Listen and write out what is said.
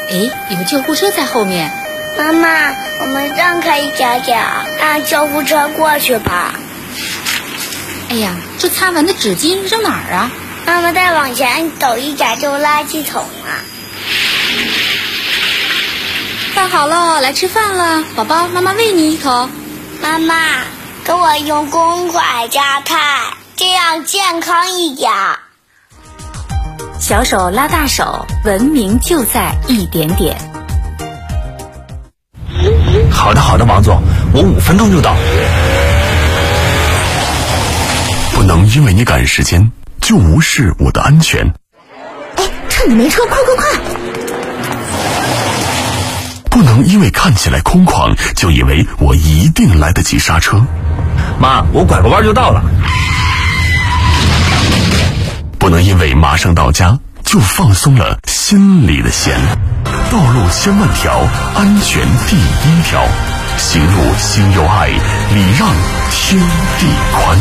有救护车在后面。 妈妈，我们让开一点点，让救护车过去吧。 哎呀，这擦完的纸巾扔哪儿啊？ 妈妈再往前走一点就垃圾桶了。 饭好了，来吃饭了，宝宝，妈妈喂你一口。 妈妈，给我用公筷夹菜，这样健康一点。 小手拉大手，文明就在一点点。 好的，王总，我5分钟就到。 不能因为你赶时间就无视我的安全。 趁你没车，快！ 不能因为看起来空旷就以为我一定来得及刹车。 妈，我拐个弯就到了。 不能因为马上到家就放松了心里的弦。道路千万条，安全第一条。行路心有爱，礼让天地宽。